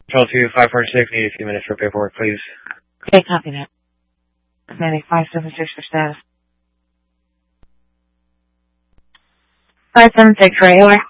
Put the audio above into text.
Control 2, 546, need a few minutes for paperwork, please. Okay, copy that. Medic 576 for status. 576 for AOR.